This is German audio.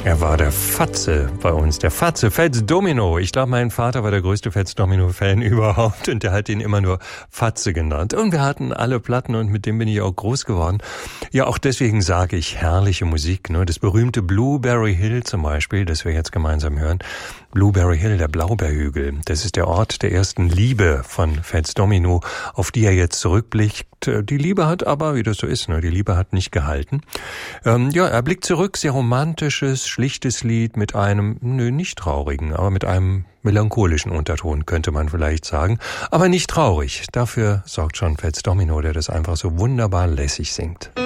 Er war der Fatze bei uns, der Fatze, Fats Domino. Ich glaube, mein Vater war der größte Fats Domino-Fan überhaupt und der hat ihn immer nur Fatze genannt. Und wir hatten alle Platten und mit dem bin ich auch groß geworden. Ja, auch deswegen sage ich herrliche Musik, ne? Das berühmte Blueberry Hill zum Beispiel, das wir jetzt gemeinsam hören. Blueberry Hill, der Blaubeerhügel. Das ist der Ort der ersten Liebe von Fats Domino, auf die er jetzt zurückblickt. Die Liebe hat aber, wie das so ist, ne? Die Liebe hat nicht gehalten. Ja, er blickt zurück, sehr romantisches, schlichtes Lied mit einem, nicht traurigen, aber mit einem melancholischen Unterton, könnte man vielleicht sagen. Aber nicht traurig. Dafür sorgt schon Fats Domino, der das einfach so wunderbar lässig singt.